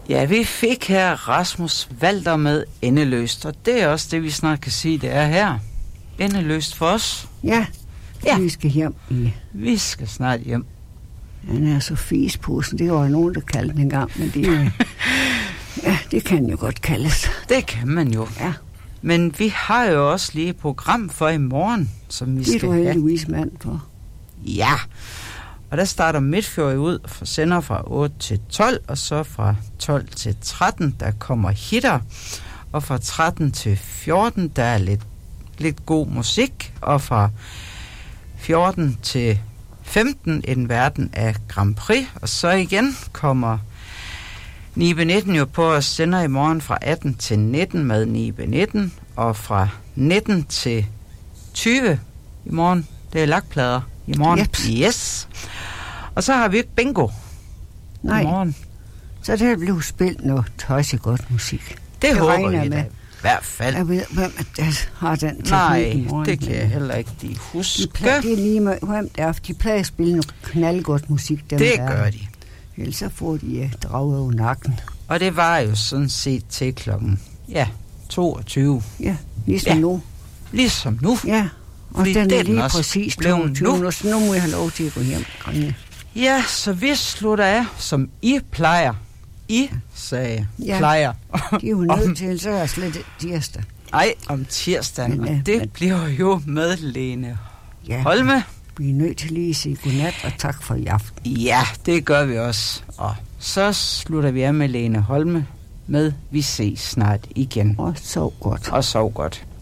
Ja, vi fik her Rasmus Walter med Endeløst, og det er også det, vi snart kan sige, det er her. Endeløst for os. Ja, vi skal hjem i. Vi skal snart hjem. Han er så fisposen, det var jo nogen, der kaldte den engang, men det, ja, det kan jo godt kaldes. Det kan man jo. Ja. Men vi har jo også lige et program for i morgen, som vi skal have. Det er du heldigvis mand for. Ja, og der starter Midtfjord ud for sender fra 8 til 12, og så fra 12 til 13, der kommer hitter, og fra 13 til 14, der er lidt god musik, og fra 14 til 15, en verden af Grand Prix, og så igen kommer Nibe 19 jo på og sender i morgen fra 18 til 19 med Nibe 19, og fra 19 til 20 i morgen, det er lakplader i morgen. Yep. Yes. Og så har vi ikke bingo i morgen. Så det blev spillet noget tøjse godt musik. Det håber vi da i hvert fald. Jeg ved, hvem der har den til Nej, morgen, det kan jeg heller ikke de huske. Det er lige med, hvem der er, de plejer at spille noget knaldgodt musik. Dem det der gør de. Ellers så får de draget over nakken. Og det var jo sådan set til klokken 22. Ja, ligesom nu. Ligesom nu. Ja, og fordi den er lige også præcis 22 nu. Så nu må jeg have lov til at gå hjem. Ja, så vi slutter af, som I plejer. I sagde plejer. De er jo nødt til, så er jeg slet tirsdag. Nej, om tirsdagen, og det bliver jo med Lene Holme. Vi er nødt til lige at sige godnat og tak for i aften. Ja, det gør vi også. Og så slutter vi af med Lene Holme med Vi ses snart igen. Og sov godt. Og sov godt.